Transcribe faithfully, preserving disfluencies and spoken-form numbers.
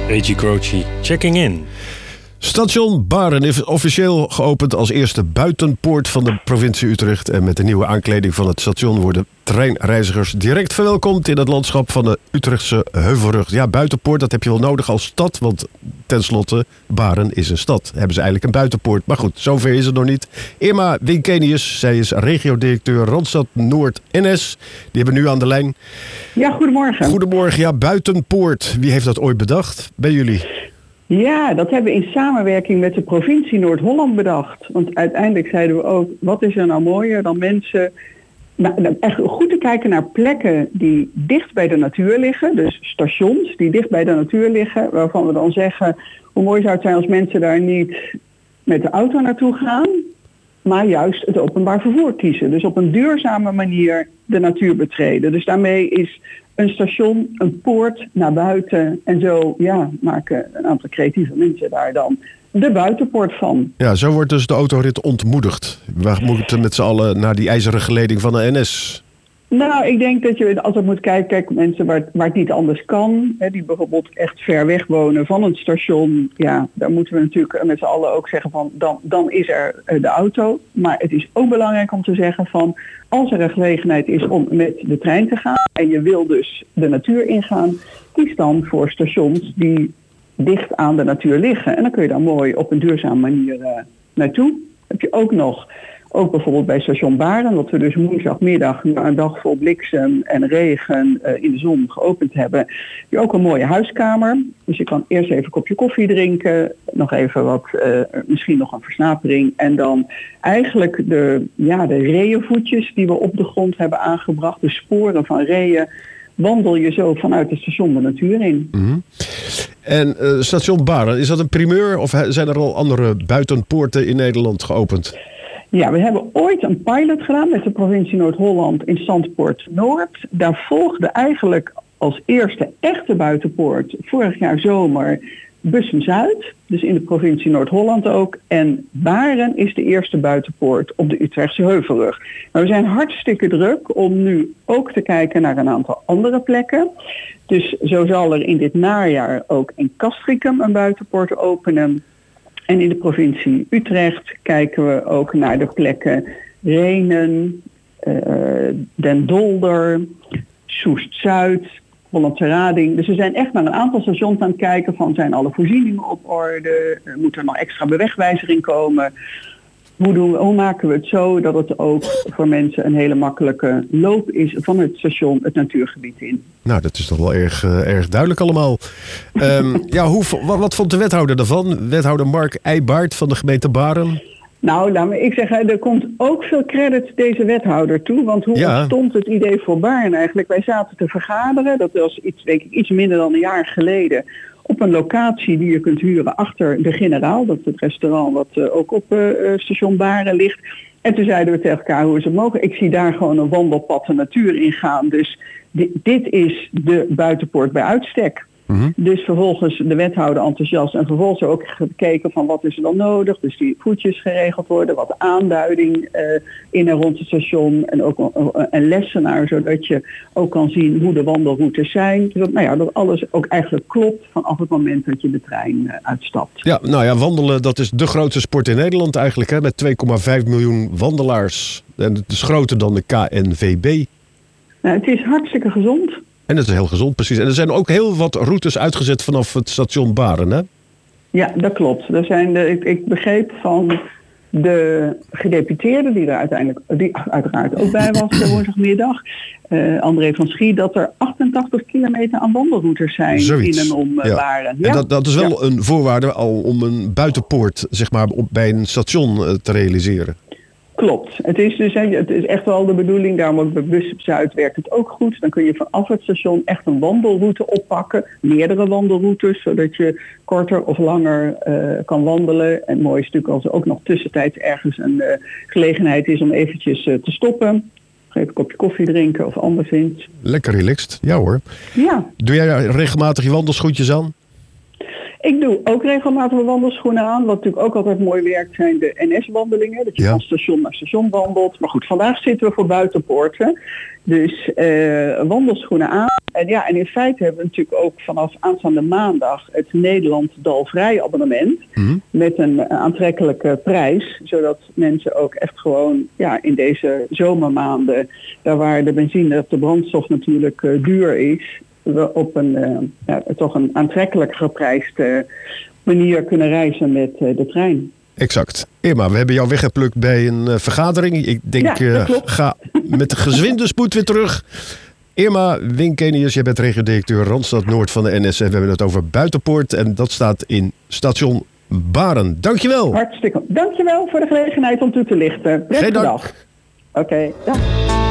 A G Croce, checking in. Station Baren is officieel geopend als eerste buitenpoort van de provincie Utrecht. En met de nieuwe aankleding van het station worden treinreizigers direct verwelkomd in het landschap van de Utrechtse Heuvelrug. Ja, buitenpoort, dat heb je wel nodig als stad, want tenslotte, Baren is een stad. Hebben ze eigenlijk een buitenpoort. Maar goed, zover is het nog niet. Irma Winkenius, zij is regiodirecteur Randstad Noord N S. Die hebben we nu aan de lijn. Ja, goedemorgen. Goedemorgen, ja, buitenpoort. Wie heeft dat ooit bedacht bij jullie? Ja, dat hebben we in samenwerking met de provincie Noord-Holland bedacht. Want uiteindelijk zeiden we ook, wat is er nou mooier dan mensen... Nou, echt goed te kijken naar plekken die dicht bij de natuur liggen. Dus stations die dicht bij de natuur liggen. Waarvan we dan zeggen, hoe mooi zou het zijn als mensen daar niet met de auto naartoe gaan. Maar juist het openbaar vervoer kiezen. Dus op een duurzame manier de natuur betreden. Dus daarmee is een station een poort naar buiten. En zo ja, maken een aantal creatieve mensen daar dan de buitenpoort van. Ja, zo wordt dus de autorit ontmoedigd. We moeten met z'n allen naar die ijzeren geleding van de N S. Nou, ik denk dat je altijd moet kijken, kijk, mensen waar, waar het niet anders kan, hè, die bijvoorbeeld echt ver weg wonen van het station, ja, daar moeten we natuurlijk met z'n allen ook zeggen van, dan, dan is er de auto. Maar het is ook belangrijk om te zeggen van, als er een gelegenheid is om met de trein te gaan en je wil dus de natuur ingaan, kies dan voor stations die dicht aan de natuur liggen. En dan kun je daar mooi op een duurzame manier uh, naartoe. Heb je ook nog, ook bijvoorbeeld bij station Baren, dat we dus woensdagmiddag na een dag vol bliksem en regen uh, in de zon geopend hebben. Heb je ook een mooie huiskamer. Dus je kan eerst even een kopje koffie drinken, nog even wat, uh, misschien nog een versnapering. En dan eigenlijk de, ja, de reeënvoetjes die we op de grond hebben aangebracht, de sporen van reeën, wandel je zo vanuit het station de natuur in. Mm-hmm. En uh, station Baren, is dat een primeur of zijn er al andere buitenpoorten in Nederland geopend? Ja, we hebben ooit een pilot gedaan met de provincie Noord-Holland in Zandpoort Noord. Daar volgde eigenlijk als eerste echte buitenpoort vorig jaar zomer Bussum Zuid, dus in de provincie Noord-Holland ook. En Baren is de eerste buitenpoort op de Utrechtse Heuvelrug. Maar we zijn hartstikke druk om nu ook te kijken naar een aantal andere plekken. Dus zo zal er in dit najaar ook in Castricum een buitenpoort openen. En in de provincie Utrecht kijken we ook naar de plekken Rhenen, uh, Den Dolder, Soest-Zuid, Hollandse Rading. Dus we zijn echt naar een aantal stations aan het kijken van, zijn alle voorzieningen op orde? Moet er nog extra bewegwijzering komen? Hoe, doen we, hoe maken we het zo dat het ook voor mensen een hele makkelijke loop is van het station het natuurgebied in? Nou, dat is toch wel erg, uh, erg duidelijk allemaal. Um, ja, hoe, wat, wat vond de wethouder daarvan? Wethouder Mark Eibaert van de gemeente Baren. Nou, laat me ik zeggen, er komt ook veel credit deze wethouder toe. Want hoe ja. ontstond het idee voor Baren eigenlijk? Wij zaten te vergaderen, dat was iets, denk ik, iets minder dan een jaar geleden, op een locatie die je kunt huren achter de Generaal. Dat is het restaurant wat uh, ook op uh, station Baren ligt. En toen zeiden we tegen elkaar, hoe is het mogelijk? Ik zie daar gewoon een wandelpad de natuur ingaan. Dus dit, dit is de buitenpoort bij uitstek. Mm-hmm. Dus vervolgens de wethouder enthousiast en vervolgens ook gekeken van wat is er dan nodig. Dus die voetjes geregeld worden, wat aanduiding uh, in en rond het station en ook een, een lessenaar, zodat je ook kan zien hoe de wandelroutes zijn. Dus dat, nou ja, dat alles ook eigenlijk klopt vanaf het moment dat je de trein uh, uitstapt. Ja, nou ja, wandelen, dat is de grootste sport in Nederland eigenlijk, hè, met twee komma vijf miljoen wandelaars. En het is groter dan de K N V B. Nou, het is hartstikke gezond. En dat is heel gezond, precies. En er zijn ook heel wat routes uitgezet vanaf het station Baren, hè? Ja, dat klopt. Er zijn de, ik, ik begreep van de gedeputeerde, die er uiteindelijk die uiteraard ook bij was de woensdagmiddag, uh, André van Schie, dat er achtentachtig kilometer aan wandelroutes zijn. Zoiets. In en om uh, ja. Baren. Ja. En dat, dat is wel ja. een voorwaarde al om een buitenpoort, zeg maar, op, bij een station uh, te realiseren. Klopt. Het is dus het is echt wel de bedoeling, daarom ook bij Bussum Zuid werkt het ook goed. Dan kun je vanaf het station echt een wandelroute oppakken, meerdere wandelroutes, zodat je korter of langer uh, kan wandelen. En mooi is natuurlijk als er ook nog tussentijds ergens een uh, gelegenheid is om eventjes uh, te stoppen. Even een kopje koffie drinken of anderszins. Lekker relaxed, ja hoor. Ja. Doe jij regelmatig je wandelschoentjes aan? Ik doe ook regelmatig mijn wandelschoenen aan. Wat natuurlijk ook altijd mooi werkt zijn de N S-wandelingen. Dat je Ja. van station naar station wandelt. Maar goed, vandaag zitten we voor buitenpoorten. Dus uh, wandelschoenen aan. En ja, en in feite hebben we natuurlijk ook vanaf aanstaande maandag het Nederland Dalvrij abonnement. Mm-hmm. Met een uh, aantrekkelijke prijs. Zodat mensen ook echt gewoon ja, in deze zomermaanden, daar waar de benzine of de brandstof natuurlijk uh, duur is, we op een uh, ja, toch een aantrekkelijk geprijsde manier kunnen reizen met uh, de trein. Exact. Irma, we hebben jou weggeplukt bij een uh, vergadering. Ik denk, Ja, dat uh, klopt. ga met de gezwinde spoed weer terug. Irma Winkenius, jij bent regio-directeur Randstad Noord van de N S. En we hebben het over Buitenpoort. En dat staat in station Baren. Dankjewel. Hartstikke. Dankjewel voor de gelegenheid om toe te lichten. Prettige Geen dank. dag. Oké, okay, dag.